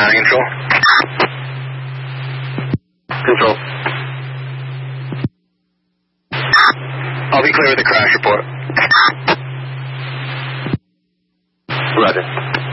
Control. Control. I'll be clear with the crash report. Roger.